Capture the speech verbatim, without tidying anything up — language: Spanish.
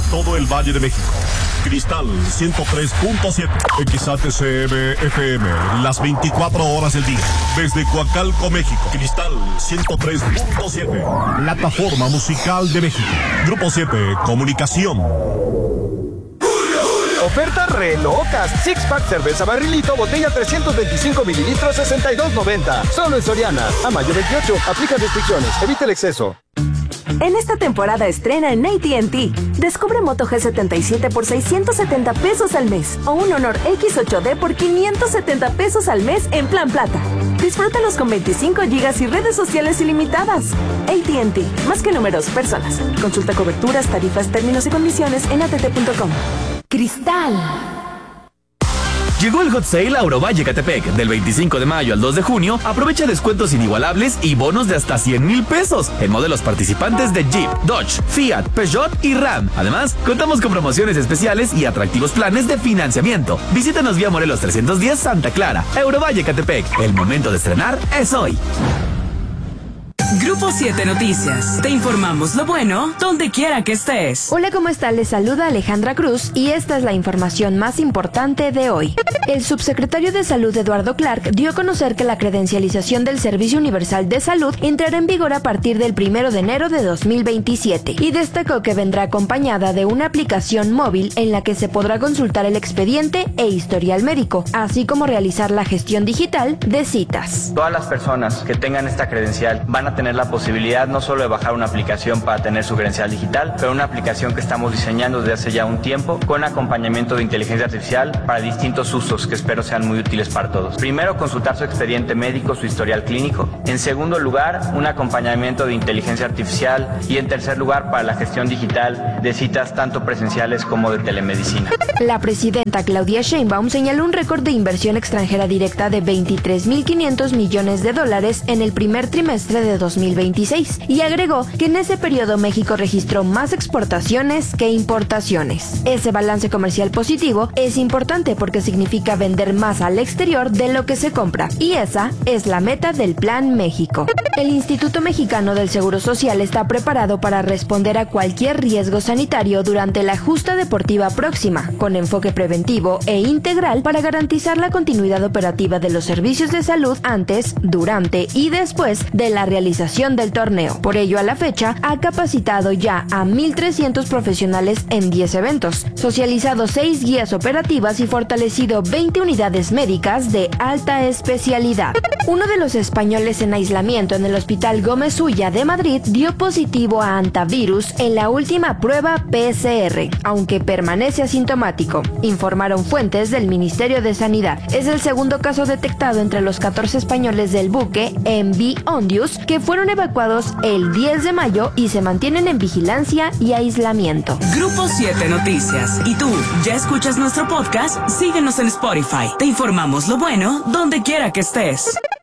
todo el Valle de México. Cristal ciento tres punto siete. X H C M F M, las veinticuatro horas del día. Desde Coacalco, México. Cristal ciento tres punto siete. Plataforma musical de México. Grupo siete, Comunicación. Ofertas re locas. Six Pack cerveza barrilito, botella trescientos veinticinco mililitros, sesenta y dos noventa. Solo en Soriana. A mayo veintiocho. Aplica restricciones. Evita el exceso. En esta temporada estrena en A T and T. Descubre Moto G setenta y siete por seiscientos setenta pesos al mes o un Honor X ocho D por quinientos setenta pesos al mes en Plan Plata. Disfrútalos con veinticinco gigas y redes sociales ilimitadas. A T and T. Más que números, personas. Consulta coberturas, tarifas, términos y condiciones en a t t punto com. Cristal. Llegó el Hot Sale a Eurovalle Ecatepec. Del veinticinco de mayo al dos de junio, aprovecha descuentos inigualables y bonos de hasta cien mil pesos en modelos participantes de Jeep, Dodge, Fiat, Peugeot y Ram. Además, contamos con promociones especiales y atractivos planes de financiamiento. Visítanos vía Morelos trescientos diez Santa Clara. Eurovalle Ecatepec. El momento de estrenar es hoy. Grupo siete Noticias. Te informamos lo bueno donde quiera que estés. Hola, ¿cómo están? Les saluda Alejandra Cruz y esta es la información más importante de hoy. El subsecretario de Salud, Eduardo Clark, dio a conocer que la credencialización del Servicio Universal de Salud entrará en vigor a partir del primero de enero de dos mil veintisiete y destacó que vendrá acompañada de una aplicación móvil en la que se podrá consultar el expediente e historial médico, así como realizar la gestión digital de citas. Todas las personas que tengan esta credencial van a tener la posibilidad no solo de bajar una aplicación para tener su credencial digital, pero una aplicación que estamos diseñando desde hace ya un tiempo con acompañamiento de inteligencia artificial para distintos usos que espero sean muy útiles para todos. Primero, consultar su expediente médico, su historial clínico. En segundo lugar, un acompañamiento de inteligencia artificial. Y en tercer lugar, para la gestión digital de citas tanto presenciales como de telemedicina. La presidenta Claudia Sheinbaum señaló un récord de inversión extranjera directa de veintitrés mil quinientos millones de dólares en el primer trimestre de dos mil veintiséis y agregó que en ese periodo México registró más exportaciones que importaciones. Ese balance comercial positivo es importante porque significa vender más al exterior de lo que se compra, y esa es la meta del Plan México. El Instituto Mexicano del Seguro Social está preparado para responder a cualquier riesgo sanitario durante la justa deportiva próxima, con enfoque preventivo e integral para garantizar la continuidad operativa de los servicios de salud antes, durante y después de la realización del torneo. Por ello, a la fecha, ha capacitado ya a mil trescientos profesionales en diez eventos, socializado seis guías operativas y fortalecido veinte unidades médicas de alta especialidad. Uno de los españoles en aislamiento en el Hospital Gómez Ulla de Madrid dio positivo a hantavirus en la última prueba P C R, aunque permanece asintomático, informaron fuentes del Ministerio de Sanidad. Es el segundo caso detectado entre los catorce españoles del buque M V Ondius que fueron evacuados el diez de mayo y se mantienen en vigilancia y aislamiento. Grupo siete Noticias. ¿Y tú, ya escuchas nuestro podcast? Síguenos en Spotify. Te informamos lo bueno donde quiera que estés.